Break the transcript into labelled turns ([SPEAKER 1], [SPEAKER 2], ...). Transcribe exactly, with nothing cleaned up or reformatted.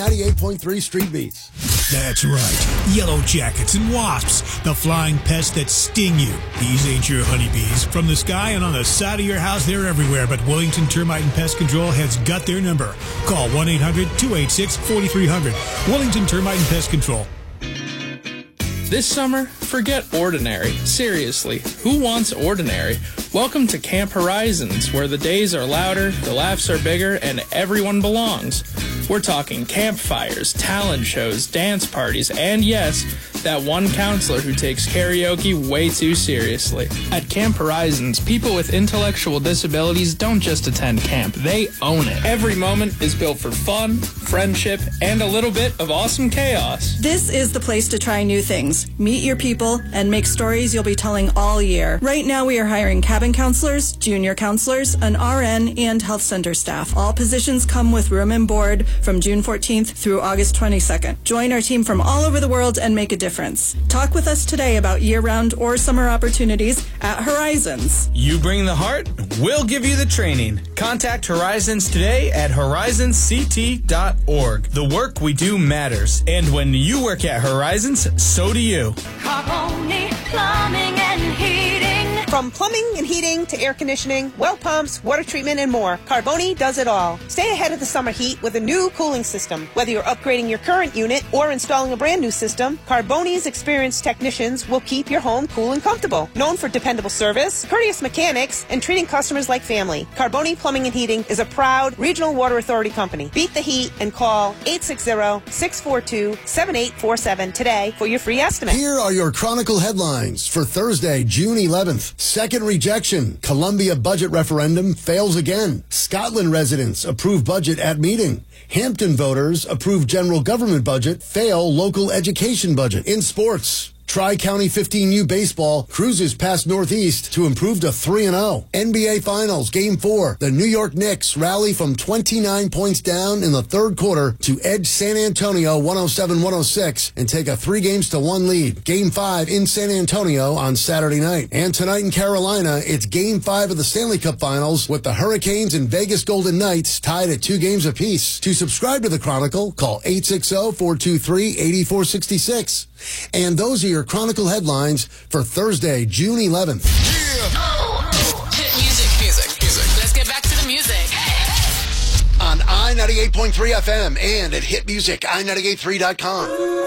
[SPEAKER 1] ninety-eight point three Street Beats.
[SPEAKER 2] That's right. Yellow jackets and wasps, the flying pests that sting you. These ain't your honeybees. From the sky and on the side of your house, they're everywhere. But Wellington Termite and Pest Control has got their number. Call one eight hundred two eight six four three zero zero. Wellington Termite and Pest Control.
[SPEAKER 3] This summer, forget ordinary. Seriously, who wants ordinary? Welcome to Camp Horizons, where the days are louder, the laughs are bigger, and everyone belongs. We're talking campfires, talent shows, dance parties, and yes, that one counselor who takes karaoke way too seriously. At Camp Horizons, people with intellectual disabilities don't just attend camp, they own it. Every moment is built for fun, friendship, and a little bit of awesome chaos.
[SPEAKER 4] This is the place to try new things, meet your people, and make stories you'll be telling all year. Right now we are hiring cabin counselors, junior counselors, an R N, and health center staff. All positions come with room and board from June fourteenth through August twenty-second. Join our team from all over the world and make a difference. Talk with us today about year-round or summer opportunities at Horizons.
[SPEAKER 5] You bring the heart, we'll give you the training. Contact Horizons today at horizons c t dot org. The work we do matters, and when you work at Horizons, so do you.
[SPEAKER 6] Carboni Plumbing and Heating.
[SPEAKER 7] From plumbing and heating to air conditioning, well pumps, water treatment, and more, Carboni does it all. Stay ahead of the summer heat with a new cooling system. Whether you're upgrading your current unit or installing a brand new system, Carboni's experienced technicians will keep your home cool and comfortable. Known for dependable service, courteous mechanics, and treating customers like family, Carboni Plumbing and Heating is a proud Regional Water Authority company. Beat the heat and call eight six zero, six four two, seven eight four seven today for your free estimate.
[SPEAKER 1] Here are your Chronicle headlines for Thursday, June eleventh. Second rejection. Columbia budget referendum fails again. Scotland residents approve budget at meeting. Hampton voters approve general government budget, fail local education budget. In sports, Tri-County fifteen U baseball cruises past Northeast to improve to three and oh. N B A Finals, Game four. The New York Knicks rally from twenty-nine points down in the third quarter to edge San Antonio one oh seven one oh six and take a three games to one lead. Game five in San Antonio on Saturday night. And tonight in Carolina, it's Game five of the Stanley Cup Finals with the Hurricanes and Vegas Golden Knights tied at two games apiece. To subscribe to the Chronicle, call eight six zero, four two three, eight four six six. And those are your Chronicle headlines for Thursday, June eleventh.
[SPEAKER 8] Yeah. Hit music, music, music. Let's get back to the music.
[SPEAKER 1] On I ninety-eight point three F M and at hit music I ninety-eight point three dot com.